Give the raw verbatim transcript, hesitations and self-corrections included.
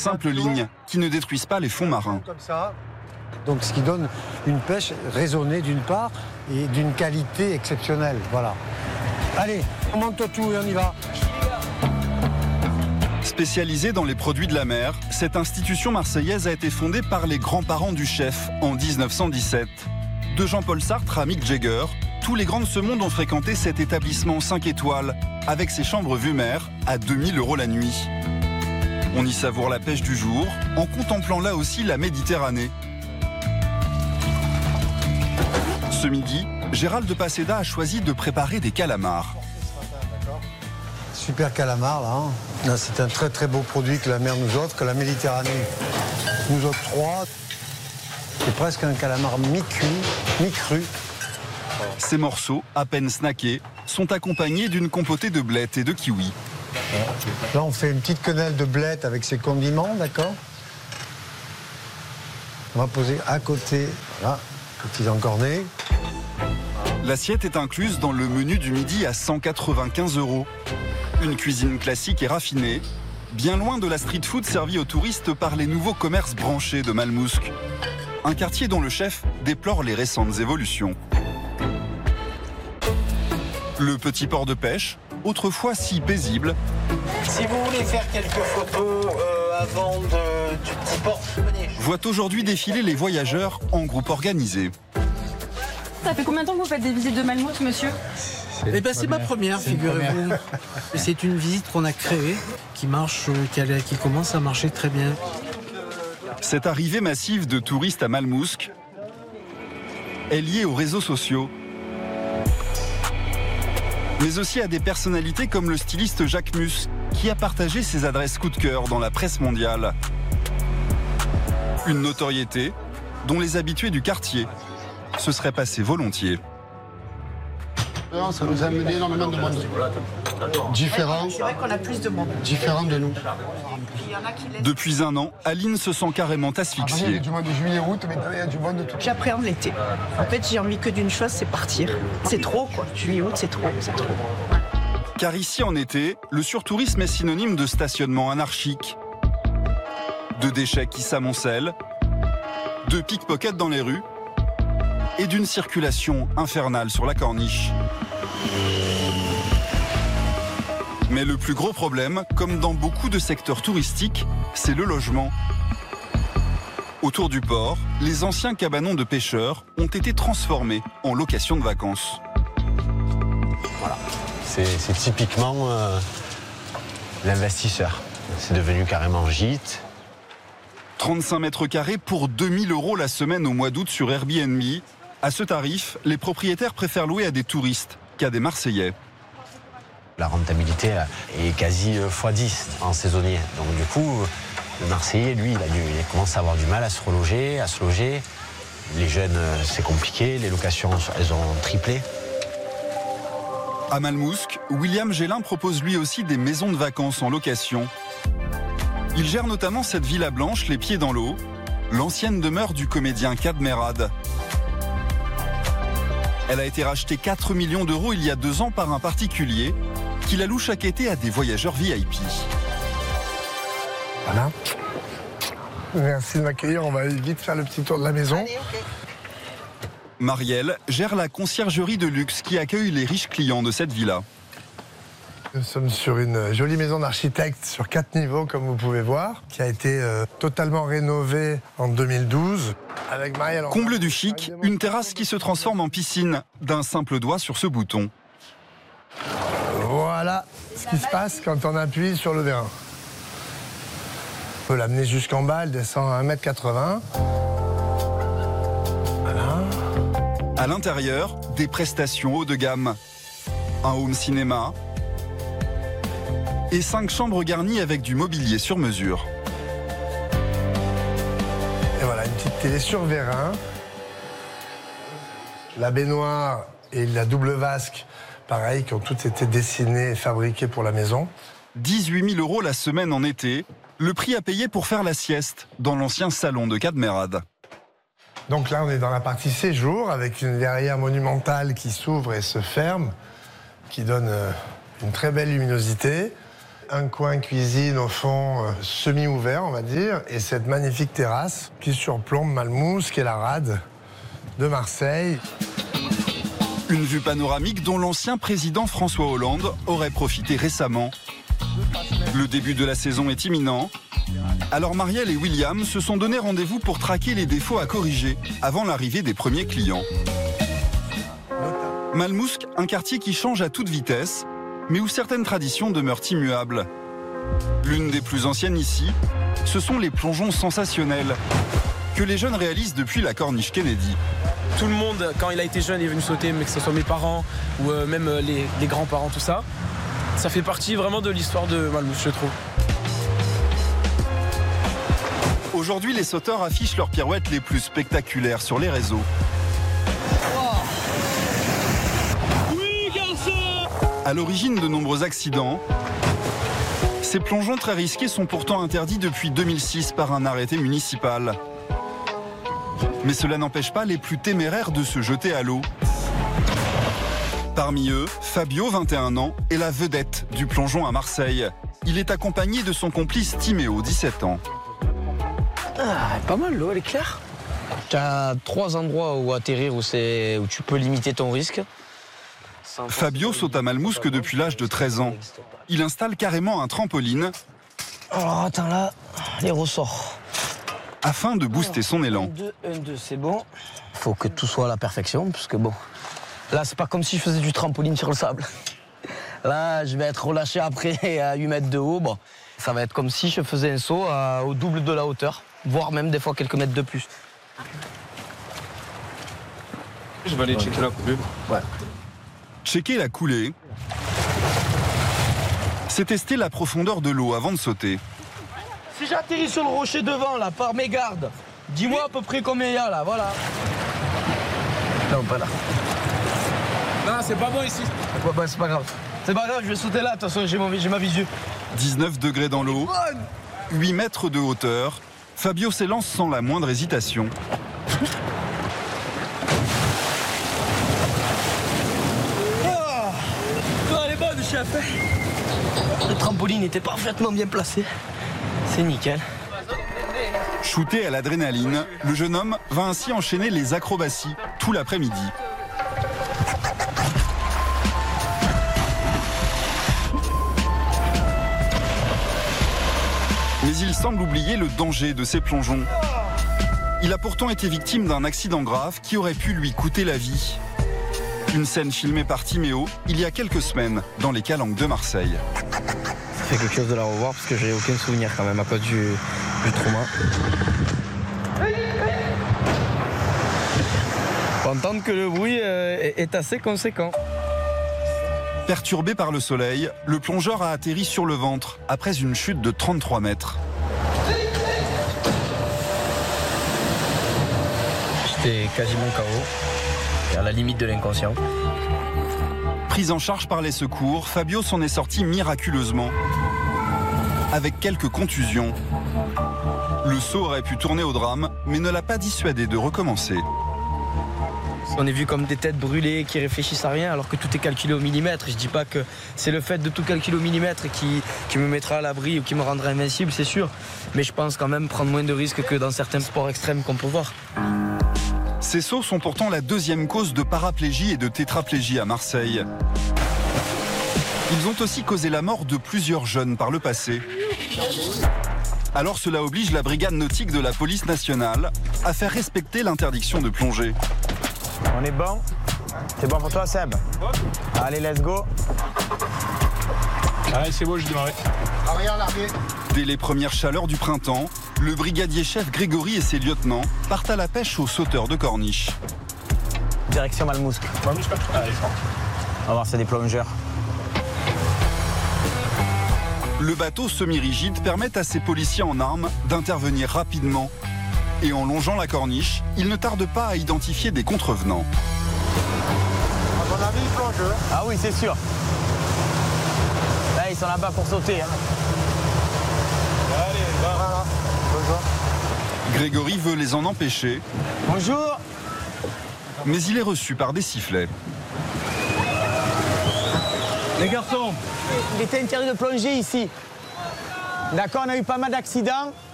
simples lignes qui ne détruisent pas les fonds marins. Comme ça. Donc ce qui donne une pêche raisonnée d'une part et d'une qualité exceptionnelle. Voilà. Allez, on monte tout et on y va. Spécialisée dans les produits de la mer, cette institution marseillaise a été fondée par les grands-parents du chef en dix-neuf cent dix-sept. De Jean-Paul Sartre à Mick Jagger, tous les grands de ce monde ont fréquenté cet établissement cinq étoiles, avec ses chambres vue mer à deux mille euros la nuit. On y savoure la pêche du jour, en contemplant là aussi la Méditerranée. Ce midi, Gérald de Paseda a choisi de préparer des calamars. Super calamar là, hein. Là c'est un très très beau produit que la mer nous offre, que la Méditerranée nous octroie. C'est presque un calamar mi-cuit, mi-cru. Ces morceaux, à peine snackés, sont accompagnés d'une compotée de blettes et de kiwis. Là on fait une petite quenelle de blettes avec ses condiments, d'accord? On va poser à côté, voilà, petits encornés. L'assiette est incluse dans le menu du midi à cent quatre-vingt-quinze euros. Une cuisine classique et raffinée, bien loin de la street food servie aux touristes par les nouveaux commerces branchés de Malmousque. Un quartier dont le chef déplore les récentes évolutions. Le petit port de pêche, autrefois si paisible. Si vous voulez faire quelques photos euh, avant de, du petit port, venez. Voit aujourd'hui défiler les voyageurs en groupe organisé. Ça fait combien de temps que vous faites des visites de Malmousque, monsieur ? Eh ben, c'est ma première, figurez-vous. C'est une visite qu'on a créée, qui marche, qui, a, qui commence à marcher très bien. Cette arrivée massive de touristes à Malmousque est liée aux réseaux sociaux, mais aussi à des personnalités comme le styliste Jacques Mus, qui a partagé ses adresses coup de cœur dans la presse mondiale. Une notoriété dont les habitués du quartier se seraient passés volontiers. Ça nous a amené énormément de monde. Différents. C'est vrai qu'on a plus de monde. Différents de nous. Depuis un an, Aline se sent carrément asphyxiée. Il y a du monde de juillet-août, mais il y a du monde de tout. J'appréhende l'été. En fait, j'ai envie que d'une chose, c'est partir. C'est trop, quoi. Juillet-août, c'est trop, c'est trop. Car ici, en été, le surtourisme est synonyme de stationnement anarchique, de déchets qui s'amoncellent, de pickpockets dans les rues et d'une circulation infernale sur la corniche. Mais le plus gros problème, comme dans beaucoup de secteurs touristiques, c'est le logement. Autour du port, les anciens cabanons de pêcheurs ont été transformés en location de vacances. Voilà, c'est typiquement euh, l'investisseur. C'est devenu carrément gîte. trente-cinq mètres carrés pour deux mille euros la semaine au mois d'août sur Airbnb. À ce tarif, les propriétaires préfèrent louer à des touristes qu'à des Marseillais. La rentabilité est quasi fois dix en saisonnier. Donc du coup, le Marseillais, lui, il, a dû, il commence à avoir du mal à se reloger, à se loger. Les jeunes, c'est compliqué. Les locations, elles ont triplé. À Malmousque, William Gélin propose lui aussi des maisons de vacances en location. Il gère notamment cette villa blanche, les pieds dans l'eau, l'ancienne demeure du comédien Kad Merad. Elle a été rachetée quatre millions d'euros il y a deux ans par un particulier qui la loue chaque été à des voyageurs V I P. Voilà. Merci de m'accueillir. On va vite faire le petit tour de la maison. Allez, okay. Marielle gère la conciergerie de luxe qui accueille les riches clients de cette villa. Nous sommes sur une jolie maison d'architecte sur quatre niveaux, comme vous pouvez voir, qui a été euh, totalement rénovée en deux mille douze. Avec Marielle. Comble du chic, une terrasse qui se transforme en piscine d'un simple doigt sur ce bouton. Voilà ce qui se passe quand on appuie sur le vérin. On peut l'amener jusqu'en bas, elle descend à un mètre quatre-vingts. Voilà. À l'intérieur, des prestations haut de gamme. Un home cinéma et cinq chambres garnies avec du mobilier sur mesure. Et voilà, une petite télé sur vérin. La baignoire et la double vasque, pareil, qui ont toutes été dessinées et fabriquées pour la maison. dix-huit mille euros la semaine en été, le prix à payer pour faire la sieste dans l'ancien salon de Kad Merad. Donc là, on est dans la partie séjour, avec une verrière monumentale qui s'ouvre et se ferme, qui donne une très belle luminosité. un coin cuisine au fond euh, semi-ouvert, on va dire, et cette magnifique terrasse qui surplombe Malmousque qui est la rade de Marseille. Une vue panoramique dont l'ancien président François Hollande aurait profité récemment. Le début de la saison est imminent. Alors Marielle et William se sont donné rendez-vous pour traquer les défauts à corriger avant l'arrivée des premiers clients. Malmousque, un quartier qui change à toute vitesse, mais où certaines traditions demeurent immuables. L'une des plus anciennes ici, ce sont les plongeons sensationnels que les jeunes réalisent depuis la corniche Kennedy. Tout le monde, quand il a été jeune, est venu sauter, mais que ce soit mes parents ou euh, même les, les grands-parents, tout ça. Ça fait partie vraiment de l'histoire de Malmousque, je trouve. Aujourd'hui, les sauteurs affichent leurs pirouettes les plus spectaculaires sur les réseaux. Oui, garçon! À l'origine de nombreux accidents, ces plongeons très risqués sont pourtant interdits depuis deux mille six par un arrêté municipal. Mais cela n'empêche pas les plus téméraires de se jeter à l'eau. Parmi eux, Fabio, vingt et un ans, est la vedette du plongeon à Marseille. Il est accompagné de son complice Timéo, dix-sept ans. Ah, pas mal, l'eau, elle est claire. Tu as trois endroits où atterrir où, c'est, où tu peux limiter ton risque. Fabio saute à Malmousque depuis l'âge de treize ans. Il installe carrément un trampoline. Alors attends là, les ressorts. Afin de booster son élan. un, deux, un, deux, c'est bon. Faut que tout soit à la perfection, parce que bon, là c'est pas comme si je faisais du trampoline sur le sable. Là, je vais être relâché après à huit mètres de haut. Bon, ça va être comme si je faisais un saut à, au double de la hauteur, voire même des fois quelques mètres de plus. Je vais aller checker la coulée. Ouais. Checker la coulée, c'est tester la profondeur de l'eau avant de sauter. Si j'atterris sur le rocher devant, là, par mes gardes, dis-moi à peu près combien il y a, là, voilà. Non, pas là. Non, c'est pas bon ici. Ouais, bah, c'est pas grave. C'est pas grave, je vais sauter là, de toute façon, j'ai, mon, j'ai ma visu. dix-neuf degrés dans l'eau, huit mètres de hauteur. Fabio s'élance sans la moindre hésitation. Oh, elle est bonne, chef. Le trampoline était parfaitement bien placé. C'est nickel. Shooté à l'adrénaline, le jeune homme va ainsi enchaîner les acrobaties tout l'après-midi. Mais il semble oublier le danger de ces plongeons. Il a pourtant été victime d'un accident grave qui aurait pu lui coûter la vie. Une scène filmée par Timéo il y a quelques semaines dans les Calanques de Marseille. Ça fait quelque chose de la revoir parce que j'ai aucun souvenir quand même à cause du, du trauma. Faut entendre que le bruit euh, est assez conséquent. Perturbé par le soleil, le plongeur a atterri sur le ventre après une chute de trente-trois mètres. J'étais quasiment K O, à la limite de l'inconscient. Pris en charge par les secours, Fabio s'en est sorti miraculeusement, avec quelques contusions. Le saut aurait pu tourner au drame, mais ne l'a pas dissuadé de recommencer. On est vu comme des têtes brûlées qui réfléchissent à rien alors que tout est calculé au millimètre. Je dis pas que c'est le fait de tout calculer au millimètre qui, qui me mettra à l'abri ou qui me rendra invincible, c'est sûr. Mais je pense quand même prendre moins de risques que dans certains sports extrêmes qu'on peut voir. Ces sauts sont pourtant la deuxième cause de paraplégie et de tétraplégie à Marseille. Ils ont aussi causé la mort de plusieurs jeunes par le passé. Alors cela oblige la brigade nautique de la police nationale à faire respecter l'interdiction de plonger. On est bon? C'est bon pour toi, Seb? Allez, let's go. Allez, c'est bon, je démarre. Arrière, largué. Dès les premières chaleurs du printemps, le brigadier-chef Grégory et ses lieutenants partent à la pêche aux sauteurs de corniche. Direction Malmousque. Malmousque, allez, on va voir, c'est des plongeurs. Le bateau semi-rigide permet à ces policiers en armes d'intervenir rapidement. Et en longeant la corniche, ils ne tardent pas à identifier des contrevenants. À mon avis, ils plongent. Ah oui, c'est sûr. Là, ils sont là-bas pour sauter. Hein. Allez, va. Voilà. Bonjour. Grégory veut les en empêcher. Bonjour. Mais il est reçu par des sifflets. Les garçons. Il était interdit de plonger ici. D'accord, on a eu pas mal d'accidents.